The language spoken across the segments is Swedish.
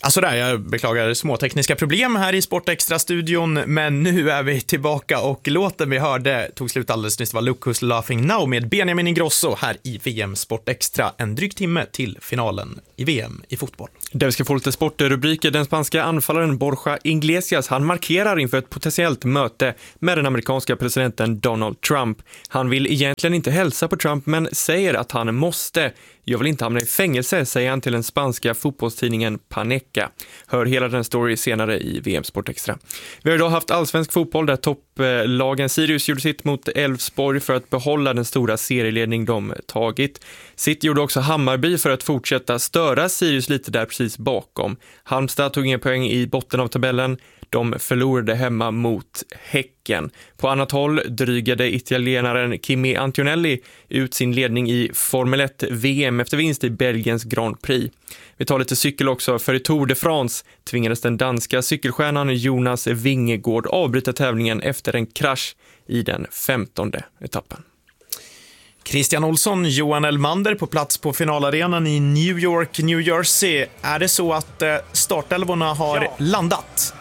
Alltså jag beklagar små tekniska problem här i Sportextra-studion, men nu är vi tillbaka och låten vi hörde tog slut alldeles nyss. Det var Look Who's Laughing Now med Benjamin Ingrosso här i VM Sportextra. En dryg timme till finalen i VM i fotboll. Där vi ska få lite sportrubriker. Den spanska anfallaren Borja Iglesias, han markerar inför ett potentiellt möte med den amerikanska presidenten Donald Trump. Han vill egentligen inte hälsa på Trump, men säger att han måste. Jag vill inte hamna i fängelse, säger han till den spanska fotbollstidningen Paneca. Hör hela den story senare i VM Sportextra. Vi har idag haft allsvensk fotboll där topplagen Sirius gjorde sitt mot Elfsborg för att behålla den stora serieledning de tagit. City gjorde också Hammarby för att fortsätta störa Sirius lite där precis bakom. Halmstad tog ingen poäng i botten av tabellen. De förlorade hemma mot Häcken. På annat håll drygade italienaren Kimi Antonelli ut sin ledning i Formel 1 VM efter vinst i Belgiens Grand Prix. Vi tar lite cykel också, för i Tour de France tvingades den danska cykelstjärnan Jonas Vingegaard avbryta tävlingen efter en krasch i den 15:e etappen. Christian Olsson, Johan Elmander på plats på finalarenan i New York, New Jersey. Är det så att startelvorna har landat?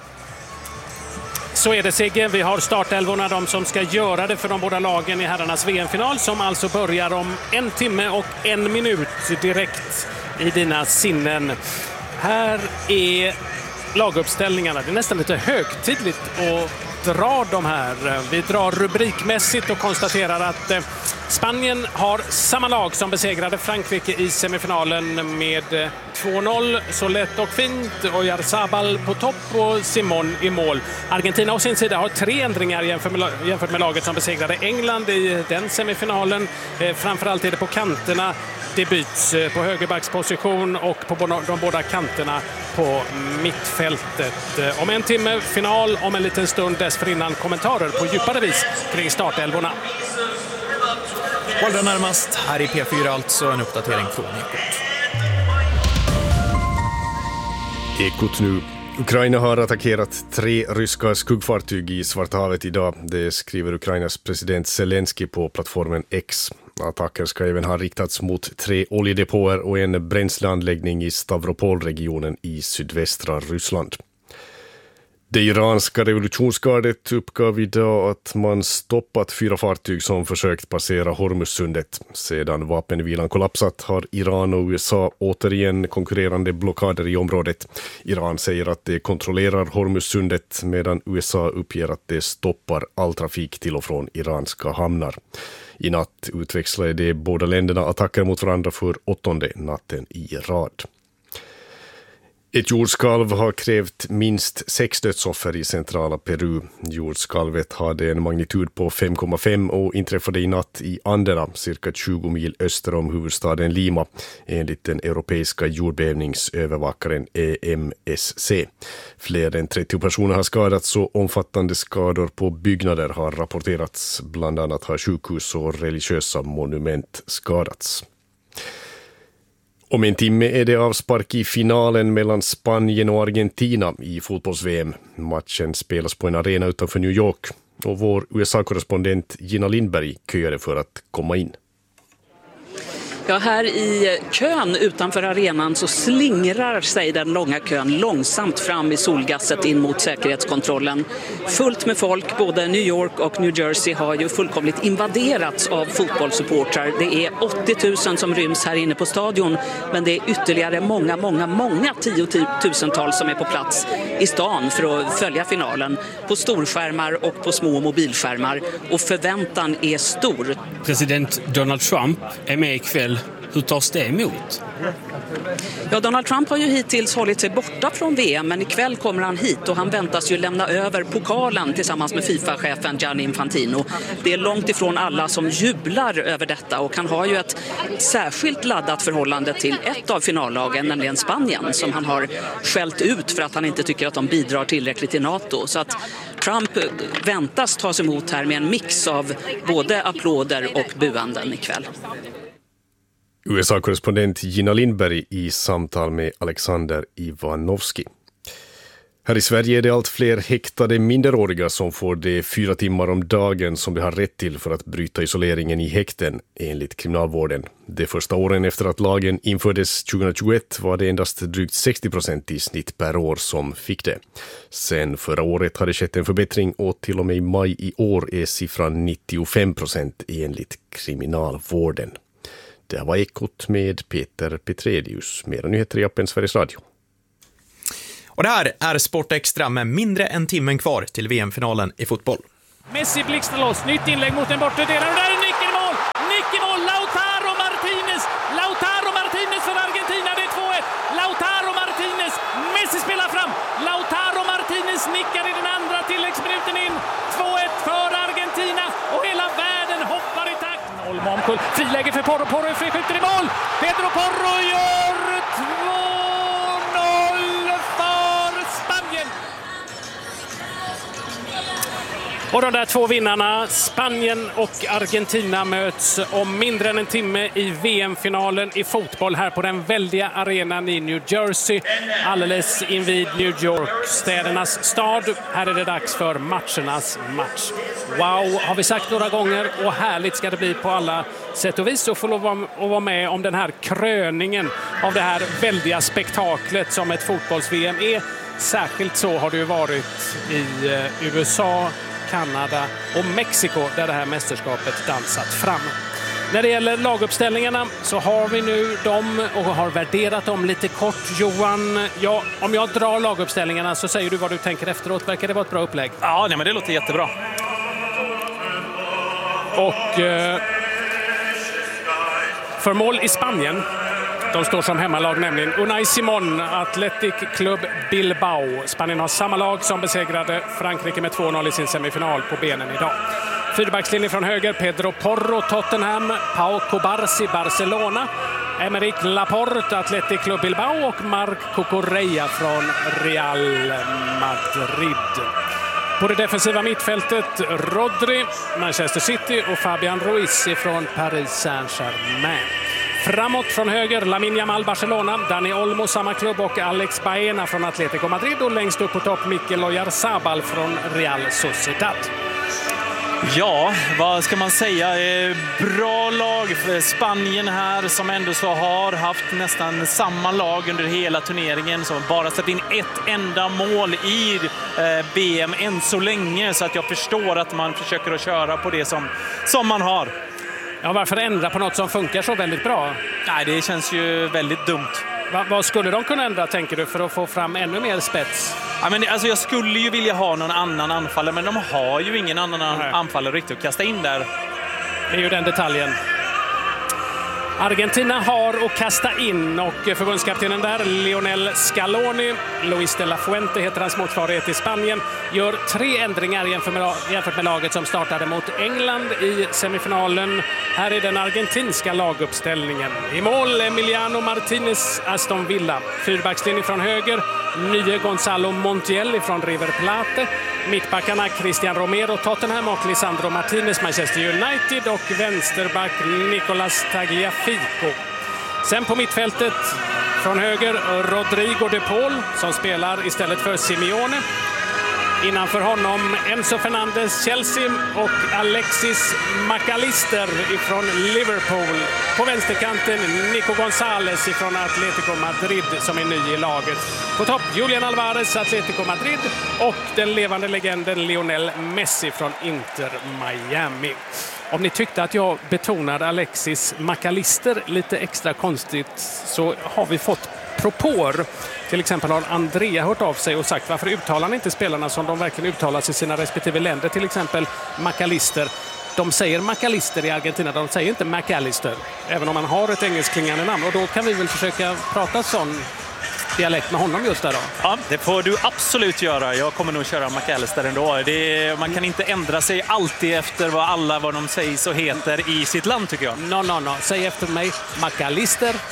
Så är det, Sigge. Vi har startelvorna, de som ska göra det för de båda lagen i herrarnas VM-final, som alltså börjar om 1 timme och 1 minut direkt i dina sinnen. Här är laguppställningarna. Det är nästan lite högtidligt att dra de här. Vi drar rubrikmässigt och konstaterar att Spanien har samma lag som besegrade Frankrike i semifinalen med 2-0. Så lätt och fint. Oyarzabal på topp och Simon i mål. Argentina å sin sida har 3 ändringar jämfört med laget som besegrade England i den semifinalen. Framförallt är det på kanterna. Det byts på högerbacksposition och på de båda kanterna på mittfältet. Om 1 timme final, om en liten stund dessförinnan kommentarer på djupare vis kring startelvorna. Allra närmast här i P4 alltså en uppdatering från Ekot. Ekot nu. Ukraina har attackerat 3 ryska skuggfartyg i Svarta havet idag. Det skriver Ukrainas president Zelensky på plattformen X. Attacker ska även ha riktats mot 3 oljedepåer och en bränsleanläggning i Stavropol-regionen i sydvästra Ryssland. Det iranska revolutionsgardet uppgav idag att man stoppat 4 fartyg som försökt passera Hormuzsundet. Sedan vapenvilan kollapsat har Iran och USA återigen konkurrerande blockader i området. Iran säger att det kontrollerar Hormuzsundet medan USA uppger att det stoppar all trafik till och från iranska hamnar. I natt utväxlade de båda länderna attacker mot varandra för 8:e natten i rad. Ett jordskalv har krävt minst 6 dödsoffer i centrala Peru. Jordskalvet hade en magnitud på 5,5 och inträffade i natt i Anderna, cirka 20 mil öster om huvudstaden Lima, enligt den europeiska jordbävningsövervakaren EMSC. Fler än 30 personer har skadats och omfattande skador på byggnader har rapporterats. Bland annat har sjukhus och religiösa monument skadats. Om 1 timme är det avspark i finalen mellan Spanien och Argentina i fotbolls-VM. Matchen spelas på en arena utanför New York och vår USA-korrespondent Gina Lindberg köade för att komma in. Ja, här i kön utanför arenan så slingrar sig den långa kön långsamt fram i solgasset in mot säkerhetskontrollen. Fullt med folk, både New York och New Jersey har ju fullkomligt invaderats av fotbollssupportrar. Det är 80 000 som ryms här inne på stadion, men det är ytterligare många tiotusentals som är på plats i stan för att följa finalen på storskärmar och på små mobilskärmar, och förväntan är stor. President Donald Trump är med ikväll. Hur tas det emot? Ja, Donald Trump har ju hittills hållit sig borta från VM, men ikväll kommer han hit och han väntas ju lämna över pokalen tillsammans med FIFA-chefen Gianni Infantino. Det är långt ifrån alla som jublar över detta, och han har ju ett särskilt laddat förhållande till ett av finallagen, nämligen Spanien, som han har skällt ut för att han inte tycker att de bidrar tillräckligt till NATO. Så att Trump väntas tas emot här med en mix av både applåder och buanden ikväll. USA-korrespondent Gina Lindberg i samtal med Alexander Ivanovski. Här i Sverige är det allt fler häktade minderåriga som får de 4 timmar om dagen som de har rätt till för att bryta isoleringen i häkten, enligt kriminalvården. De första åren efter att lagen infördes 2021 var det endast drygt 60% i snitt per år som fick det. Sen förra året hade skett en förbättring och till och med i maj i år är siffran 95% enligt kriminalvården. Det var Ekot med Peter Petredius. Mera nyheter i appen Sveriges Radio. Och det här är Sport Extra med mindre än timmen kvar till VM-finalen i fotboll. Messi blixtrar loss, nytt inlägg mot den bortre delen och där är nick i mål! Nick i mål, Lautaro Martinez för Argentina, det är 2-1. Lautaro Martinez, Messi spelar fram, Lautaro Martinez nickar i den andra tilläggsminuten in, 2-1 för Argentina och hela världen hoppar i takt. Olmo omkull, friläge för Porro, Porro är fri, skjuter i mål, Pedro Porro gör 2-0 för Spanien. Och de där två vinnarna, Spanien och Argentina, möts om mindre än en timme i VM-finalen i fotboll här på den väldiga arenan i New Jersey, alldeles invid New York, städernas stad. Här är det dags för matchernas match. Wow, har vi sagt några gånger, och härligt ska det bli på alla sätt och vis att få lov att vara med om den här kröningen av det här väldiga spektaklet som ett fotbolls-VM är. Särskilt så har det ju varit i USA, Kanada och Mexiko där det här mästerskapet dansat fram. När det gäller laguppställningarna så har vi nu dem och har värderat dem lite kort. Johan, ja, om jag drar laguppställningarna så säger du vad du tänker efteråt. Verkar det vara ett bra upplägg? Ja, nej, men det låter jättebra. Och för mål i Spanien, de står som hemmalag, nämligen Unai Simón, Athletic Club Bilbao. Spanien har samma lag som besegrade Frankrike med 2-0 i sin semifinal på benen idag. Fyrbackslinjen från höger, Pedro Porro, Tottenham, Pau Cubarsí, Barcelona, Emerick Laporte, Athletic Club Bilbao och Marc Cucurella från Real Madrid. På det defensiva mittfältet, Rodri, Manchester City och Fabian Ruiz från Paris Saint-Germain. Framåt från höger, Lamine Yamal, Barcelona, Dani Olmo, samma klubb, och Alex Baena från Atletico Madrid, och längst upp på topp Mikel Oyarzabal från Real Sociedad. Ja, vad ska man säga? Bra lag för Spanien här, som ändå så har haft nästan samma lag under hela turneringen, som bara satt in ett enda mål i VM än så länge, så att jag förstår att man försöker att köra på det som man har. Ja, varför ändra på något som funkar så väldigt bra? Nej, det känns ju väldigt dumt. Vad skulle de kunna ändra, tänker du, för att få fram ännu mer spets? Ja, men alltså, jag skulle ju vilja ha någon annan anfallare, men de har ju ingen annan anfallare riktigt att kasta in där. Det är ju den detaljen. Argentina har att kasta in, och förbundskaptenen där, Lionel Scaloni, Luis de la Fuente heter hans motsvarighet i Spanien, gör 3 ändringar jämfört med laget som startade mot England i semifinalen. Här är den argentinska laguppställningen. I mål Emiliano Martinez, Aston Villa. Fyrbackslinje från höger, nye Gonzalo Montiel från River Plate. Mittbackarna Christian Romero, Tottenham, och Lisandro Martinez, Manchester United, och vänsterback Nicolas Tagliafico. Sen på mittfältet från höger, Rodrigo de Paul, som spelar istället för Simeone. Innanför honom Enzo Fernandez, Chelsea, och Alexis McAllister från Liverpool. På vänsterkanten Nico González från Atletico Madrid, som är ny i laget. På topp Julian Alvarez, Atletico Madrid, och den levande legenden Lionel Messi från Inter Miami. Om ni tyckte att jag betonade Alexis McAllister lite extra konstigt, så har vi fått propåer. Till exempel har Andrea hört av sig och sagt, varför uttalar ni inte spelarna som de verkligen uttalas i sina respektive länder? Till exempel McAllister. De säger McAllister i Argentina, de säger inte McAllister, även om man har ett engelskklingande namn. Och då kan vi väl försöka prata sån dialekt med honom just där då. Ja, det får du absolut göra. Jag kommer nog köra McAllister ändå. Man kan inte ändra sig alltid efter vad de säger så heter i sitt land, tycker jag. No. Säg efter mig, McAllister.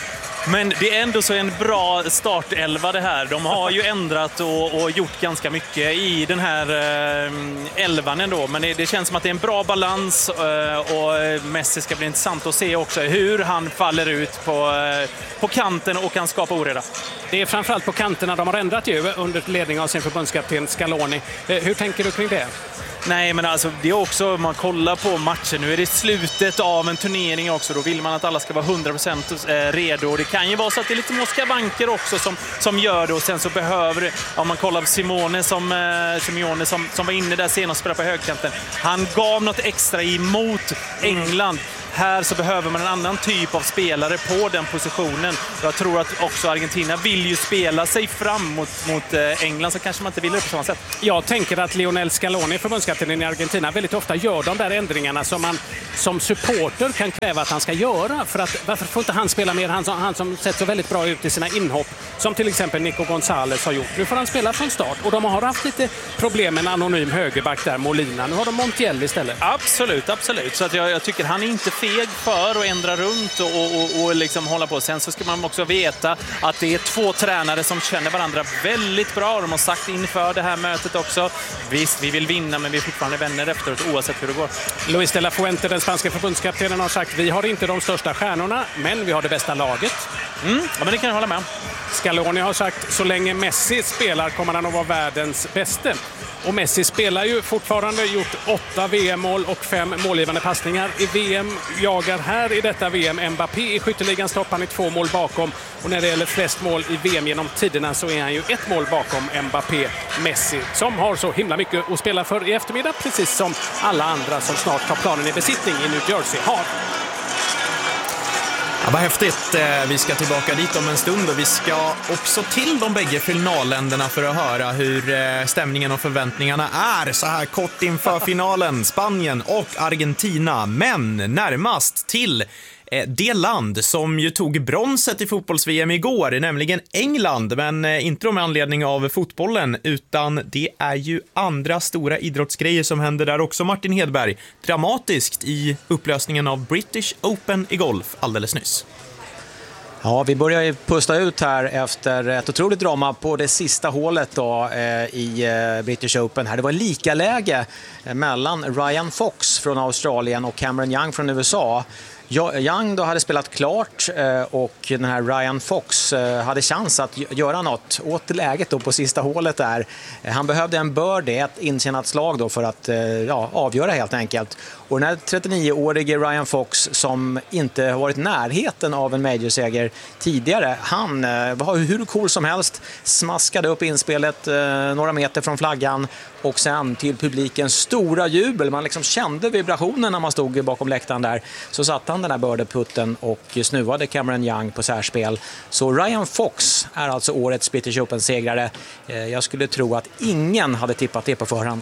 Men det är ändå så en bra startelva det här. De har ju ändrat och gjort ganska mycket i den här elvan ändå. Men det känns som att det är en bra balans och Messi ska bli intressant att se också hur han faller ut på kanten och kan skapa oreda. Det är framförallt på kanterna de har ändrat ju under ledning av sin förbundskapten Scaloni. Hur tänker du kring det? Nej, men alltså det är också, om man kollar på matchen, nu är det slutet av en turnering också, då vill man att alla ska vara 100% redo. Det kan ju vara så att det är lite små skavanker också som gör det, och sen så behöver det, om man kollar på Simeone som var inne där senast och spelade på högkanten, han gav något extra emot England. Här så behöver man en annan typ av spelare på den positionen. Jag tror att också Argentina vill ju spela sig fram mot England, så kanske man inte vill det på samma sätt. Jag tänker att Lionel Scaloni, förbundskaptenen i Argentina, väldigt ofta gör de där ändringarna som man som supporter kan kräva att han ska göra. För att, varför får inte han spela mer? Han som sett så väldigt bra ut i sina inhopp, som till exempel Nico González har gjort. Nu får han spela från start, och de har haft lite problem med en anonym högerback där, Molina. Nu har de Montiel istället. Absolut. Så att jag tycker han är inte feg för att ändra runt och liksom hålla på. Sen så ska man också veta att det är två tränare som känner varandra väldigt bra. De har sagt inför det här mötet också, visst, vi vill vinna, men vi är fortfarande vänner efteråt oavsett hur det går. Luis de la Fuente, den spanska förbundskaptenen, har sagt: vi har inte de största stjärnorna, men vi har det bästa laget. Ja, men det kan jag hålla med om. Scaloni har sagt: så länge Messi spelar kommer han att vara världens bäste. Och Messi spelar ju fortfarande, gjort 8 VM-mål och 5 målgivande passningar i VM. Jagar här i detta VM Mbappé i skytteligan, stoppar han i 2 mål bakom. Och när det gäller flest mål i VM genom tiderna så är han ju 1 mål bakom Mbappé. Messi, som har så himla mycket att spela för i eftermiddag, precis som alla andra som snart tar planen i besittning i New Jersey har. Ja, vad häftigt. Vi ska tillbaka dit om en stund, och vi ska också till de bägge finalländerna för att höra hur stämningen och förväntningarna är så här kort inför finalen. Spanien och Argentina, men närmast till det land som ju tog bronset i fotbolls-VM igår, nämligen England, men inte med anledning av fotbollen, utan det är ju andra stora idrottsgrejer som händer där också, Martin Hedberg. Dramatiskt i upplösningen av British Open i golf alldeles nyss. Ja, vi börjar ju pusta ut här efter ett otroligt drama på det sista hålet då, i British Open. Här det var lika läge mellan Ryan Fox från Australien och Cameron Young från USA. Young då hade spelat klart och den här Ryan Fox hade chans att göra något åt läget då på sista hålet där. Han behövde en birdie, ett intjänat slag då för att avgöra helt enkelt. Och den här 39-årige Ryan Fox, som inte har varit närheten av en majorseger tidigare, han var hur cool som helst, smaskade upp inspelet några meter från flaggan, och sen till publikens stora jubel, man liksom kände vibrationen när man stod bakom läktaren där, så satte han den här birdie-putten och snuvade Cameron Young på särspel. Så Ryan Fox är alltså årets British Open-segrare. Jag skulle tro att ingen hade tippat det på förhand.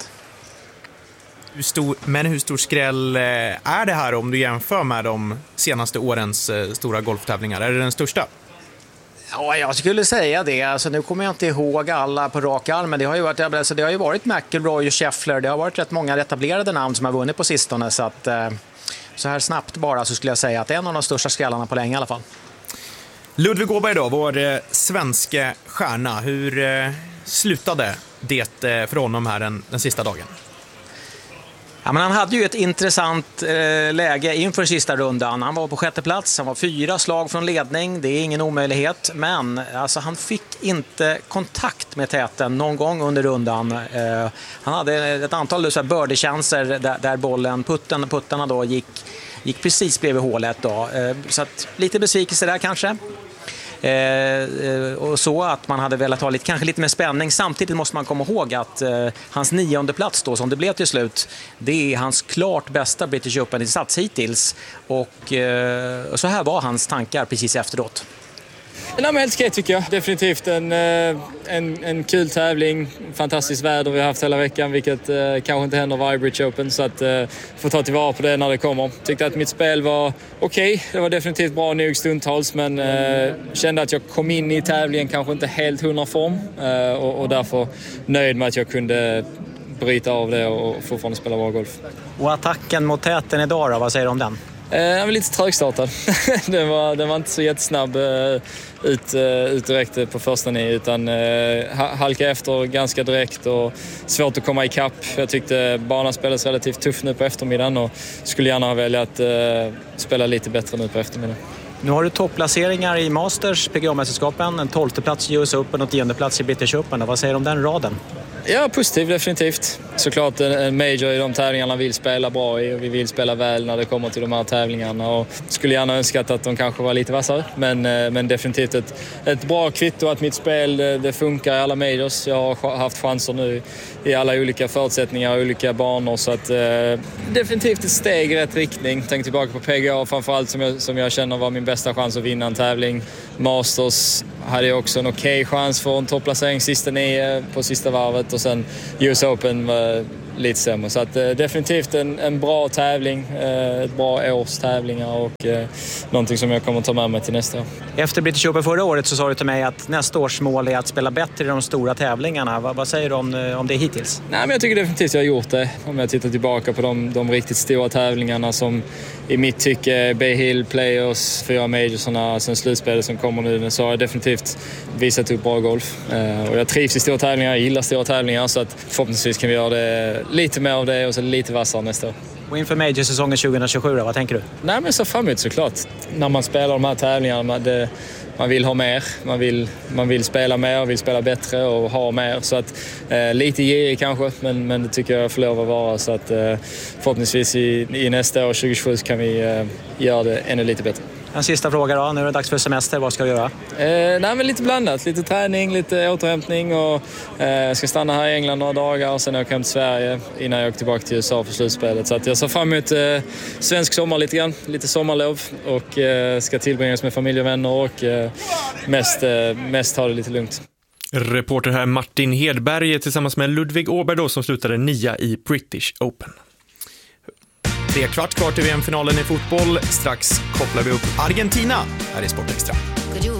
Hur stor skräll är det här om du jämför med de senaste årens stora golftävlingar? Är det den största? Ja, jag skulle säga det. Alltså, nu kommer jag inte ihåg alla på rak arm, men det har ju varit McIlroy och Scheffler. Det har varit rätt många etablerade namn som har vunnit på sistone, så att så här snabbt bara så skulle jag säga att det är en av de största skrällarna på länge i alla fall. Ludvig Åberg då, vår svenska stjärna. Hur slutade det för honom här den sista dagen? Ja, men han hade ju ett intressant läge inför sista rundan. Han var på 6:e plats, han var 4 slag från ledning, det är ingen omöjlighet. Men alltså, han fick inte kontakt med täten någon gång under rundan. Han hade ett antal birdie-chanser där bollen, puttarna då gick precis bredvid hålet då. Så att, lite besvikelse där kanske. Och så att man hade velat ha kanske lite mer spänning. Samtidigt måste man komma ihåg att hans 9:e plats då, som det blev till slut, det är hans klart bästa British Open-insats hittills. Och så här var hans tankar precis efteråt. Nej, men helt okej tycker jag. Definitivt en kul tävling. Fantastiskt väder vi har haft hela veckan, vilket kanske inte händer varje British Open. Så att få ta tillvara på det när det kommer. Tyckte att mitt spel var okej. Det var definitivt bra nog stundtals, men kände att jag kom in i tävlingen kanske inte helt 100 form. Och därför nöjd med att jag kunde bryta av det och fortfarande spela bra golf. Och attacken mot täten idag då, vad säger du om den? Den var lite trögstartad. den var inte så jättesnabb ut direkt på första 9 utan halka efter ganska direkt och svårt att komma ikapp. Jag tyckte banan spelades relativt tuff nu på eftermiddagen och skulle gärna ha velat spela lite bättre nu på eftermiddagen. Nu har du topplaceringar i Masters, PGA-mästerskapen, en 12:e plats i US Open och 10:e plats i British Open. Vad säger du om den raden? Ja, positivt definitivt. Såklart en major i de tävlingarna vill spela bra i och vi vill spela väl när det kommer till de här tävlingarna och skulle gärna önskat att de kanske var lite vassare men definitivt ett bra kvitto att mitt spel det funkar i alla majors. Jag har haft chanser nu i alla olika förutsättningar och olika banor så att definitivt ett steg i rätt riktning. Tänk tillbaka på PGA framförallt som jag känner var min bästa chans att vinna en tävling. Masters hade jag också en okej chans för en topplacering sista 9 på sista varvet och sen US Open var lite sämre. Så att definitivt en bra tävling, ett bra års tävlingar och någonting som jag kommer att ta med mig till nästa år. Efter British Open förra året så sa du till mig att nästa års mål är att spela bättre i de stora tävlingarna. Vad säger du om det hittills? Nej, men jag tycker definitivt jag har gjort det. Om jag tittar tillbaka på de riktigt stora tävlingarna som i mitt tycke Bay Hill, Players, 4 majorsarna, sen slutspelet som kommer nu, så har jag definitivt visat upp bra golf. Och jag trivs i stora tävlingar, jag gillar stora tävlingar så att förhoppningsvis kan vi göra det lite mer av det och så lite vassare nästa år. Och inför majorsäsongen 2027 då, vad tänker du? Nej, men så framåt såklart. När man spelar de här tävlingarna, man vill ha mer, man vill spela mer, vill spela bättre och ha mer. Så att lite girig kanske, men det tycker jag får lov att vara. Så att förhoppningsvis i nästa år 2027 kan vi göra det ännu lite bättre. En sista fråga då, nu är det dags för semester, vad ska du göra? Nej, men lite blandat, lite träning, lite återhämtning och jag ska stanna här i England några dagar och sen åka hem till Sverige innan jag åker tillbaka till USA för slutspelet. Så att jag ser fram emot svensk sommar lite grann, lite sommarlov och ska tillbringas med familj och vänner och mest ha det lite lugnt. Reporter här Martin Hedberg tillsammans med Ludvig Åberg då, som slutade 9 i British Open. 3/4 kvar till VM-finalen i fotboll. Strax kopplar vi upp Argentina här i Sport Extra.